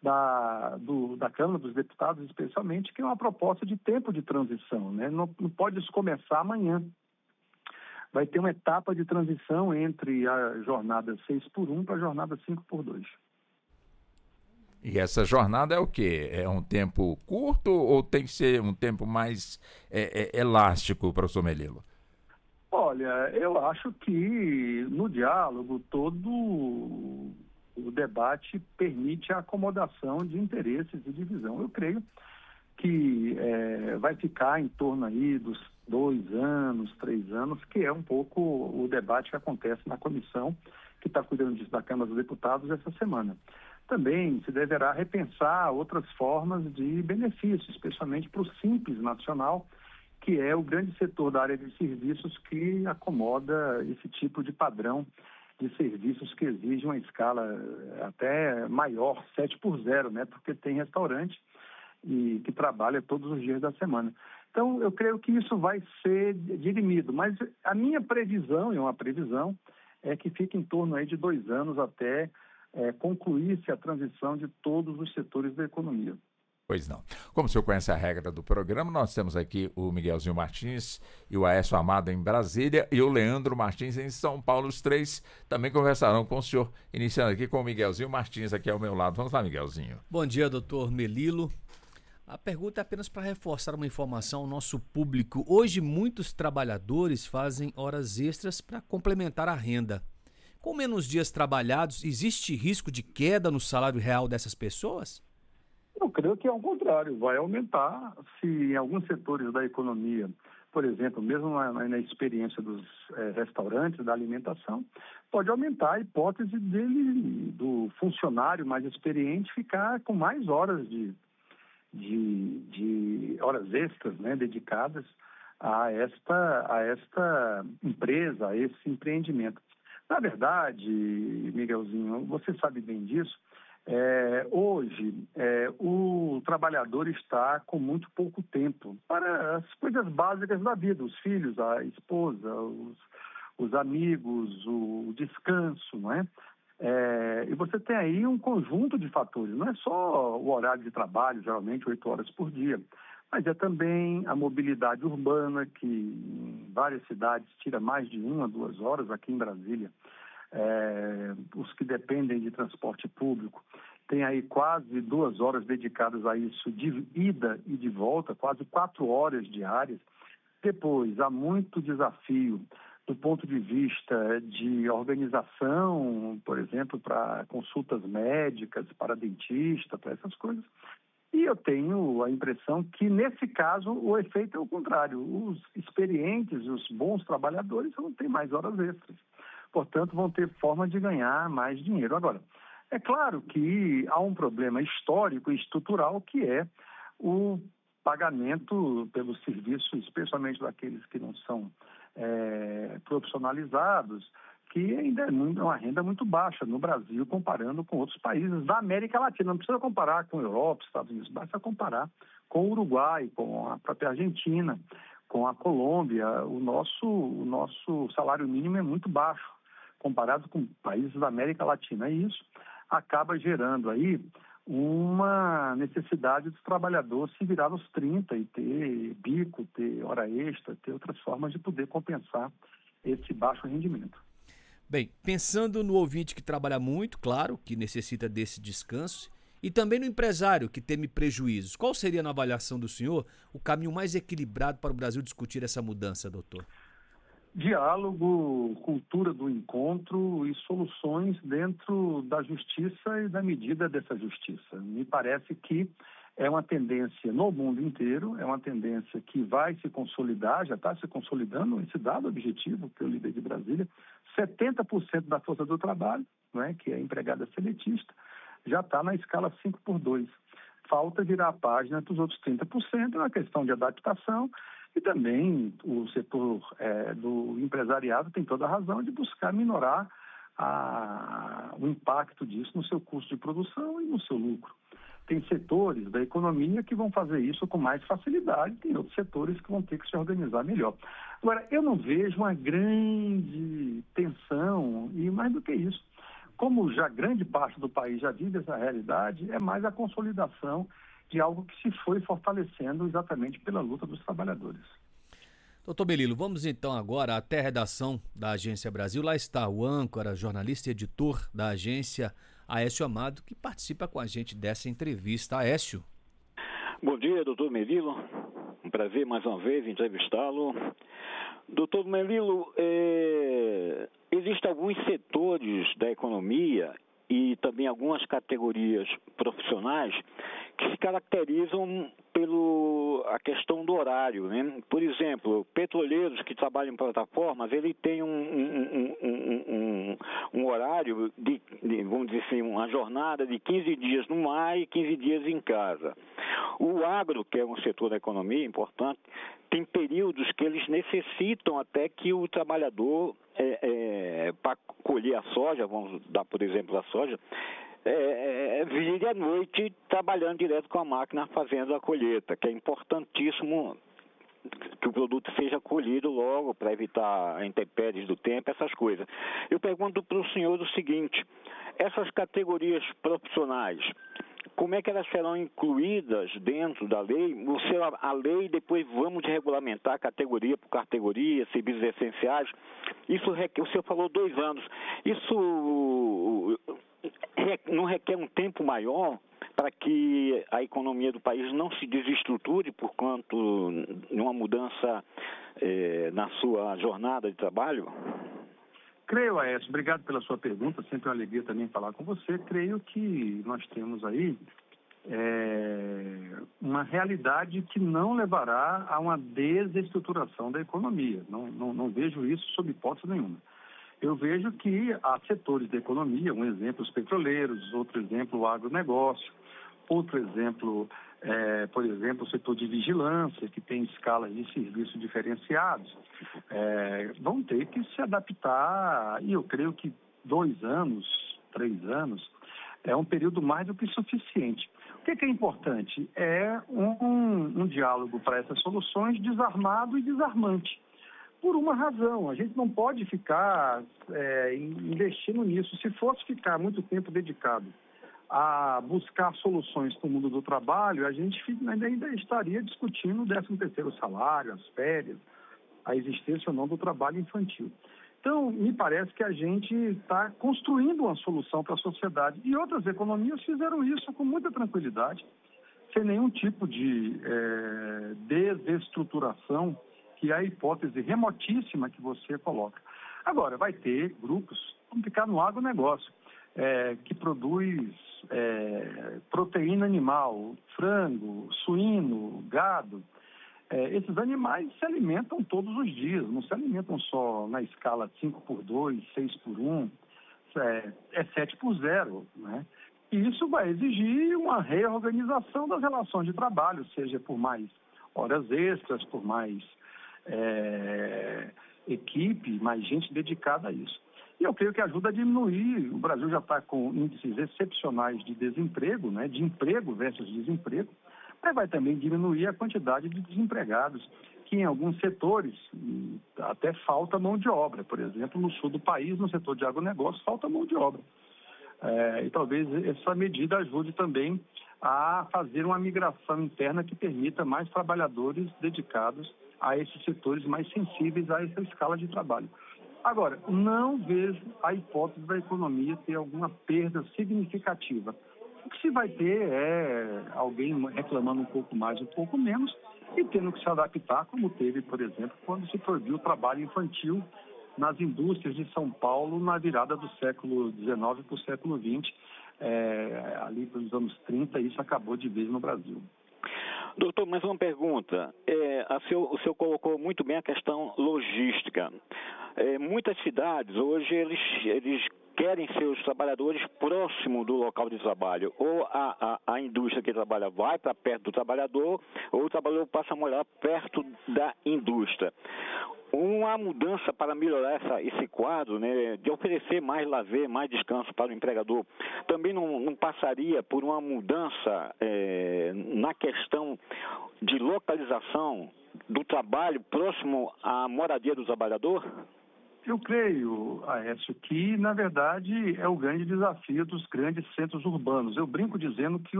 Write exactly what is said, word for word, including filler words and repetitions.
da, do, da Câmara dos Deputados, especialmente, que é uma proposta de tempo de transição, né? Não, não pode isso começar amanhã. Vai ter uma etapa de transição entre a jornada seis por um para a jornada cinco por dois. E essa jornada é o quê? É um tempo curto ou tem que ser um tempo mais é, é, elástico, professor Melilo? Olha, eu acho que no diálogo todo o debate permite a acomodação de interesses e divisão. Eu creio que é, vai ficar em torno aí dos dois anos, três anos, que é um pouco o debate que acontece na comissão que está cuidando disso da Câmara dos Deputados essa semana. Também se deverá repensar outras formas de benefício, especialmente para o Simples Nacional, que é o grande setor da área de serviços que acomoda esse tipo de padrão de serviços que exige uma escala até maior, sete por zero, né? Porque tem restaurante e que trabalha todos os dias da semana. Então, eu creio que isso vai ser dirimido, mas a minha previsão, e uma previsão, é que fique em torno aí de dois anos até é, concluir-se a transição de todos os setores da economia. Pois não. Como o senhor conhece a regra do programa, nós temos aqui o Miguelzinho Martins e o Aécio Amado em Brasília e o Leandro Martins em São Paulo. Os três também conversarão com o senhor, iniciando aqui com o Miguelzinho Martins aqui ao meu lado. Vamos lá, Miguelzinho. Bom dia, doutor Melilo. A pergunta é apenas para reforçar uma informação ao nosso público. Hoje, muitos trabalhadores fazem horas extras para complementar a renda. Com menos dias trabalhados, existe risco de queda no salário real dessas pessoas? Eu creio que é ao contrário, vai aumentar se em alguns setores da economia, por exemplo, mesmo na, na experiência dos eh, restaurantes, da alimentação, pode aumentar a hipótese dele, do funcionário mais experiente, ficar com mais horas de, de, de horas extras, né, dedicadas a esta, a esta empresa, a esse empreendimento. Na verdade, Miguelzinho, você sabe bem disso, É, hoje, é, o trabalhador está com muito pouco tempo para as coisas básicas da vida, os filhos, a esposa, os, os amigos, o descanso, não é? É, e você tem aí um conjunto de fatores, não é só o horário de trabalho, geralmente oito horas por dia, mas é também a mobilidade urbana, que em várias cidades tira mais de uma, duas horas, aqui em Brasília. É, os que dependem de transporte público, tem aí quase duas horas dedicadas a isso, de ida e de volta, quase quatro horas diárias. Depois, há muito desafio do ponto de vista de organização, por exemplo, para consultas médicas, para dentista, para essas coisas. E eu tenho a impressão que, nesse caso, o efeito é o contrário. Os experientes, os bons trabalhadores não têm mais horas extras. Portanto, vão ter forma de ganhar mais dinheiro. Agora, é claro que há um problema histórico e estrutural, que é o pagamento pelos serviços, especialmente daqueles que não são é, profissionalizados, que ainda é uma renda muito baixa no Brasil, comparando com outros países da América Latina. Não precisa comparar com a Europa, Estados Unidos, basta comparar com o Uruguai, com a própria Argentina, com a Colômbia. O nosso, o nosso salário mínimo é muito baixo, comparado com países da América Latina. E isso acaba gerando aí uma necessidade dos trabalhadores se virar nos trinta e ter bico, ter hora extra, ter outras formas de poder compensar esse baixo rendimento. Bem, pensando no ouvinte que trabalha muito, claro, que necessita desse descanso, e também no empresário que teme prejuízos, qual seria, na avaliação do senhor, o caminho mais equilibrado para o Brasil discutir essa mudança, doutor? Diálogo, cultura do encontro e soluções dentro da justiça e da medida dessa justiça. Me parece que é uma tendência no mundo inteiro, é uma tendência que vai se consolidar, já está se consolidando, esse dado objetivo que eu lhe dei de Brasília, setenta por cento da força do trabalho, né, que é empregada seletista, já está na escala cinco por dois. Falta virar a página para os outros trinta por cento, é uma questão de adaptação. E também o setor é, do empresariado tem toda a razão de buscar minorar a, o impacto disso no seu custo de produção e no seu lucro. Tem setores da economia que vão fazer isso com mais facilidade, tem outros setores que vão ter que se organizar melhor. Agora, eu não vejo uma grande tensão, e mais do que isso, como já grande parte do país já vive essa realidade, é mais a consolidação de algo que se foi fortalecendo exatamente pela luta dos trabalhadores. Doutor Melilo, vamos então agora até a redação da Agência Brasil. Lá está o âncora, jornalista e editor da agência, Aécio Amado, que participa com a gente dessa entrevista. Aécio. Bom dia, doutor Melilo. Um prazer mais uma vez entrevistá-lo. Doutor Melilo, é... existem alguns setores da economia e também algumas categorias profissionais que se caracterizam pelo a questão do horário, né? Por exemplo, petroleiros que trabalham em plataformas, ele tem um, um, um, um, um horário de, de, vamos dizer assim, uma jornada de quinze dias no mar e quinze dias em casa. O agro, que é um setor da economia importante, tem períodos que eles necessitam até que o trabalhador, é, é, para colher a soja, vamos dar por exemplo a soja, É, é, vire à noite trabalhando direto com a máquina fazendo a colheita, que é importantíssimo que o produto seja colhido logo para evitar intempéries do tempo, essas coisas. Eu pergunto para o senhor o seguinte, essas categorias profissionais, como é que elas serão incluídas dentro da lei? Você, a lei, depois vamos regulamentar categoria por categoria, serviços essenciais. Isso requer, o senhor falou dois anos. Isso não requer um tempo maior para que a economia do país não se desestruture por quanto de uma mudança eh, na sua jornada de trabalho? Creio, Aécio, obrigado pela sua pergunta, sempre uma alegria também falar com você. Creio que nós temos aí é, uma realidade que não levará a uma desestruturação da economia. Não, não, não vejo isso sob hipótese nenhuma. Eu vejo que há setores da economia, um exemplo os petroleiros, outro exemplo o agronegócio, outro exemplo, é, por exemplo, o setor de vigilância, que tem escalas de serviços diferenciados, é, vão ter que se adaptar, e eu creio que dois anos, três anos, é um período mais do que suficiente. O que é, que é importante? É um, um, um diálogo para essas soluções desarmado e desarmante. Por uma razão, a gente não pode ficar é, investindo nisso. Se fosse ficar muito tempo dedicado a buscar soluções para o mundo do trabalho, a gente ainda, ainda estaria discutindo o décimo terceiro salário, as férias, a existência ou não do trabalho infantil. Então, me parece que a gente está construindo uma solução para a sociedade. E outras economias fizeram isso com muita tranquilidade, sem nenhum tipo de é, desestruturação, que é a hipótese remotíssima que você coloca. Agora, vai ter grupos, vamos ficar no agronegócio, é, que produz é, proteína animal, frango, suíno, gado. É, esses animais se alimentam todos os dias, não se alimentam só na escala cinco por dois, seis por um, é, é sete por zero, né? E isso vai exigir uma reorganização das relações de trabalho, seja por mais horas extras, por mais É, equipe, mais gente dedicada a isso. E eu creio que ajuda a diminuir. O Brasil já está com índices excepcionais de desemprego, né, de emprego versus desemprego, mas vai também diminuir a quantidade de desempregados, que em alguns setores até falta mão de obra. Por exemplo, no sul do país, no setor de agronegócio, falta mão de obra. É, e talvez essa medida ajude também a fazer uma migração interna que permita mais trabalhadores dedicados a esses setores mais sensíveis a essa escala de trabalho. Agora, não vejo a hipótese da economia ter alguma perda significativa. O que se vai ter é alguém reclamando um pouco mais, um pouco menos, e tendo que se adaptar, como teve, por exemplo, quando se proibiu o trabalho infantil nas indústrias de São Paulo na virada do século dezenove para o século vinte, é, ali pelos anos trinta, isso acabou de vez no Brasil. Doutor, mais uma pergunta. É, a seu, o senhor colocou muito bem a questão logística. É, muitas cidades, hoje, eles, eles querem seus trabalhadores próximo do local de trabalho. Ou a, a, a indústria que trabalha vai para perto do trabalhador, ou o trabalhador passa a morar perto da indústria. Uma mudança para melhorar essa, esse quadro, né, de oferecer mais lazer, mais descanso para o empregador, também não, não passaria por uma mudança é, na questão de localização do trabalho próximo à moradia do trabalhador? Eu creio, Aécio, que, na verdade, é o grande desafio dos grandes centros urbanos. Eu brinco dizendo que